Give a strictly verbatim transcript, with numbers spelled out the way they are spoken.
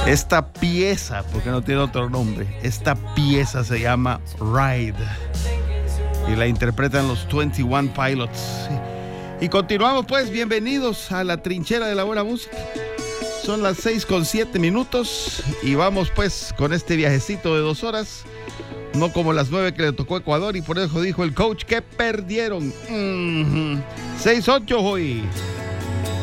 Esta pieza, porque no tiene otro nombre, esta pieza se llama Ride y la interpretan los veintiuno Pilots. Y continuamos pues, bienvenidos a la trinchera de la buena música. Son las seis con siete minutos y vamos pues con este viajecito de dos horas. No como las nueve que le tocó a Ecuador y por eso dijo el coach que perdieron. Mm-hmm. seis ocho hoy.